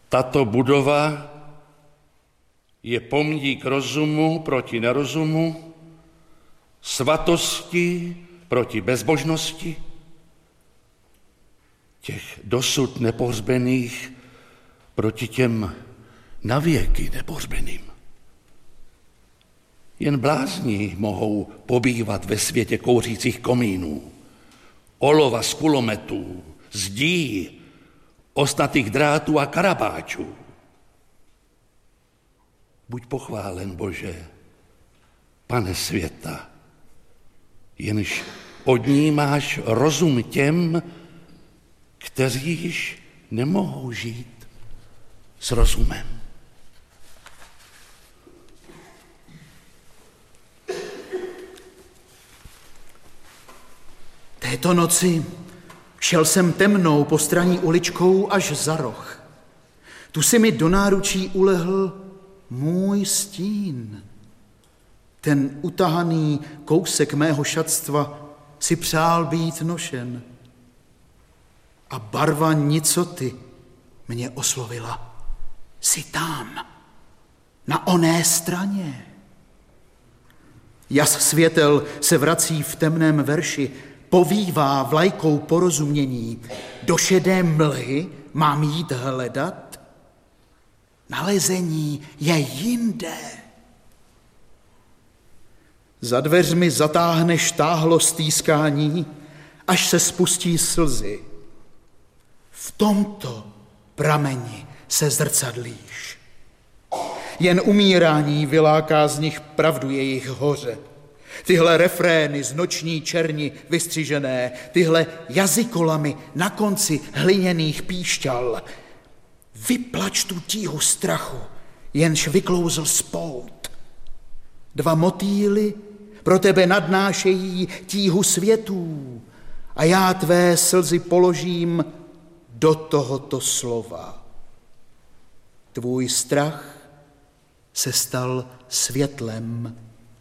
Tato budova je pomník rozumu proti nerozumu, svatosti proti bezbožnosti, těch dosud nepohřbených proti těm navěky nepohřbeným. Jen blázni mohou pobývat ve světě kouřících komínů, olova z kulometů, zdí, ostnatých drátů a karabáčů. Buď pochválen, Bože, Pane světa, jenž odnímáš rozum těm, kteří již nemohou žít s rozumem. Této noci šel jsem temnou postranní uličkou až za roh. Tu si mi do náručí ulehl můj stín. Ten utahaný kousek mého šatstva si přál být nošen. A barva nicoty mě oslovila. Jsi tam, na oné straně. Jas světel se vrací v temném verši, povívá vlajkou porozumění. Do šedé mlhy mám jít hledat? Nalezení je jinde. Za dveřmi zatáhne štáhlo stýskání, až se spustí slzy. V tomto prameni se zrcadlíš. Jen umírání vyláká z nich pravdu jejich hoře. Tyhle refrény z noční černi vystřižené, tyhle jazykolami na konci hliněných píšťal. Vyplač tu tíhu strachu, jenž vyklouzl z pout. Dva motýly pro tebe nadnášejí tíhu světů a já tvé slzy položím do tohoto slova. Tvůj strach se stal světlem.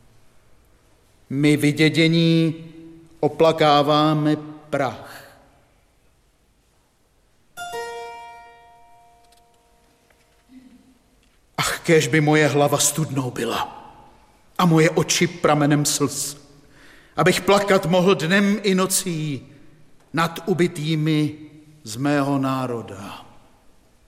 My vydědění oplakáváme prach. Ach, kéž by moje hlava studnou byla a moje oči pramenem slz, abych plakat mohl dnem i nocí nad ubitými z mého národa.